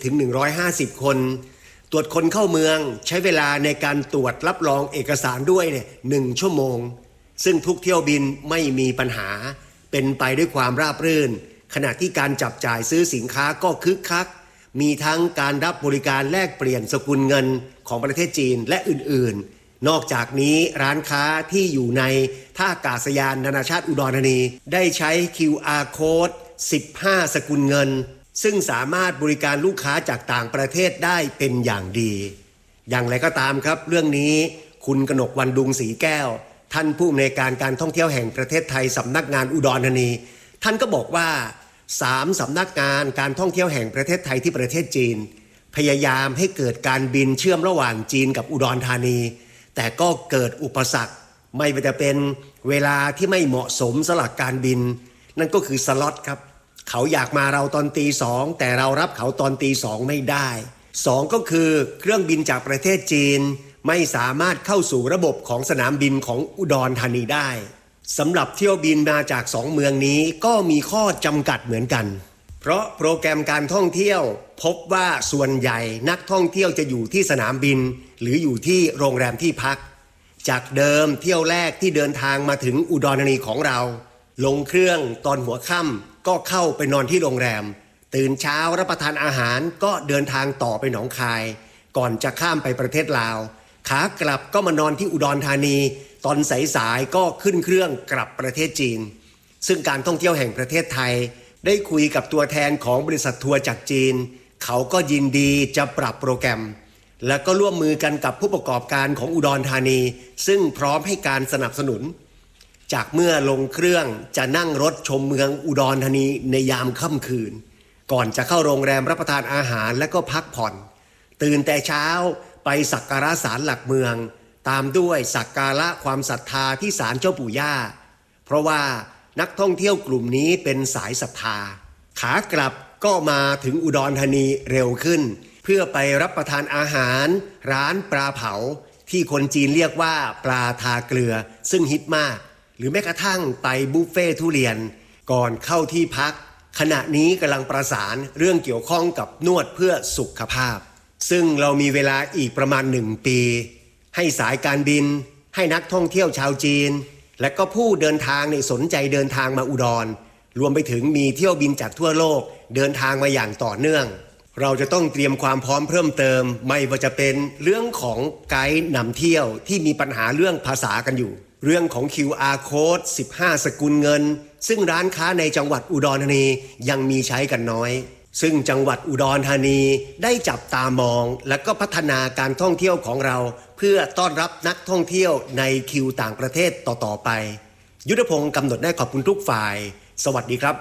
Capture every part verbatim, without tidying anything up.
ถึงหนึ่งร้อยห้าสิบคนตรวจคนเข้าเมืองใช้เวลาในการตรวจรับรองเอกสารด้วยเนี่ยหนึ่งชั่วโมงซึ่งทุกเที่ยวบินไม่มีปัญหาเป็นไปด้วยความราบรื่นขณะที่การจับจ่ายซื้อสินค้าก็คึกคักมีทั้งการรับบริการแลกเปลี่ยนสกุลเงินของประเทศจีนและอื่นๆนอกจากนี้ร้านค้าที่อยู่ในท่าอากาศยานนานาชาติอุดรธานีได้ใช้ คิว อาร์ Code สิบห้า สกุลเงินซึ่งสามารถบริการลูกค้าจากต่างประเทศได้เป็นอย่างดีอย่างไรก็ตามครับเรื่องนี้คุณกนกวรรณดุงศรีแก้วท่านผู้อำนวยการการท่องเที่ยวแห่งประเทศไทยสำนักงานอุดรธานีท่านก็บอกว่าสามสำนักงานการท่องเที่ยวแห่งประเทศไทยที่ประเทศจีนพยายามให้เกิดการบินเชื่อมระหว่างจีนกับอุดรธานีแต่ก็เกิดอุปสรรคไม่ว่าจะเป็นเวลาที่ไม่เหมาะสมสำหรับการบินนั่นก็คือสล็อตครับเขาอยากมาเราตอนตีสองแต่เรารับเขาตอนตีสองไม่ได้สองก็คือเครื่องบินจากประเทศจีนไม่สามารถเข้าสู่ระบบของสนามบินของอุดรธานีได้สำหรับเที่ยวบินมาจากสองเมืองนี้ก็มีข้อจำกัดเหมือนกันเพราะโปรแกรมการท่องเที่ยวพบว่าส่วนใหญ่นักท่องเที่ยวจะอยู่ที่สนามบินหรืออยู่ที่โรงแรมที่พักจากเดิมเที่ยวแรกที่เดินทางมาถึงอุดรธานีของเราลงเครื่องตอนหัวค่ำก็เข้าไปนอนที่โรงแรมตื่นเช้ารับประทานอาหารก็เดินทางต่อไปหนองคายก่อนจะข้ามไปประเทศลาวขากลับก็มานอนที่อุดรธานีตอนสายๆก็ขึ้นเครื่องกลับประเทศจีนซึ่งการท่องเที่ยวแห่งประเทศไทยได้คุยกับตัวแทนของบริษัททัวร์จากจีนเขาก็ยินดีจะปรับโปรแกรมและก็ร่วมมือกันกับผู้ประกอบการของอุดรธานีซึ่งพร้อมให้การสนับสนุนจากเมื่อลงเครื่องจะนั่งรถชมเมืองอุดรธานีในยามค่ำคืนก่อนจะเข้าโรงแรมรับประทานอาหารและก็พักผ่อนตื่นแต่เช้าไปสักการะศาลหลักเมืองตามด้วยสักการะความศรัทธาที่ศาลเจ้าปู่ย่าเพราะว่านักท่องเที่ยวกลุ่มนี้เป็นสายศรัทธาขากลับก็มาถึงอุดรธานีเร็วขึ้นเพื่อไปรับประทานอาหารร้านปลาเผาที่คนจีนเรียกว่าปลาทาเกลือซึ่งฮิตมากหรือแม้กระทั่งไปบุฟเฟ่ทุเรียนก่อนเข้าที่พักขณะนี้กำลังประสานเรื่องเกี่ยวข้องกับนวดเพื่อสุขภาพซึ่งเรามีเวลาอีกประมาณหนึ่งปีให้สายการบินให้นักท่องเที่ยวชาวจีนและก็ผู้เดินทางในสนใจเดินทางมาอุดรรวมไปถึงมีเที่ยวบินจากทั่วโลกเดินทางมาอย่างต่อเนื่องเราจะต้องเตรียมความพร้อมเพิ่มเติมไม่ว่าจะเป็นเรื่องของไกด์นำเที่ยวที่มีปัญหาเรื่องภาษากันอยู่เรื่องของ คิว อาร์ Code สิบห้า สกุลเงินซึ่งร้านค้าในจังหวัดอุดรธานียังมีใช้กันน้อยซึ่งจังหวัดอุดรธานีได้จับตามองและก็พัฒนาการท่องเที่ยวของเราเพื่อต้อนรับนักท่องเที่ยวในคิวต่างประเทศต่อๆไปยุทธพงศ์กำหนดได้ขอบคุณทุกฝ่ายสวัสดีครับ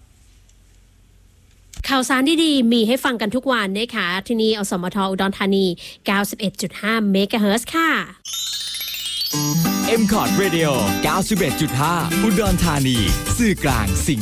ข่าวสารดีๆมีให้ฟังกันทุกวันนะคะที่นี่อสมทอุดรธานี เก้าสิบเอ็ดจุดห้า เมกะเฮิรตซ์ค่ะเอ็ม คอร์ด Radio เก้าสิบเอ็ดจุดห้า อุดรธานีสื่อกลางสิ่ง